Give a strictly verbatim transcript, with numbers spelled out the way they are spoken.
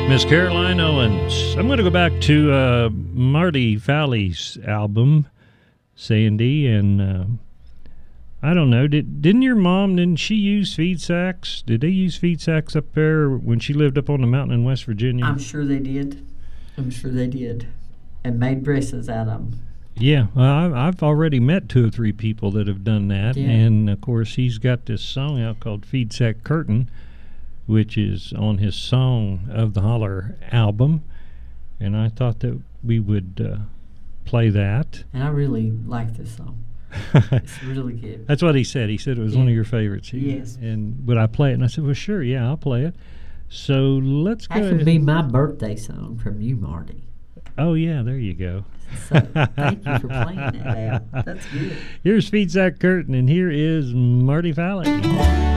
Miss Caroline Owens. I'm going to go back to uh, Marty Falley's album, Sandy, and uh, I don't know. Did didn't your mom? Didn't she use feed sacks? Did they use feed sacks up there when she lived up on the mountain in West Virginia? I'm sure they did. I'm sure they did, and made dresses out of them. Yeah, well, I, I've already met two or three people that have done that, Yeah. and of course he's got this song out called "Feed Sack Curtain," which is on his Song of the Holler album, and I thought that we would uh, play that. And I really like this song. It's really good. That's what he said. He said it was Yeah. one of your favorites. He, Yes. And would I play it? And I said, well, sure, yeah, I'll play it. So let's go. That could ahead. be my birthday song from you, Marty. Oh, yeah, there you go. So thank you for playing that out. That's good. Here's Feed Sack Curtain, and here is Marty Falley.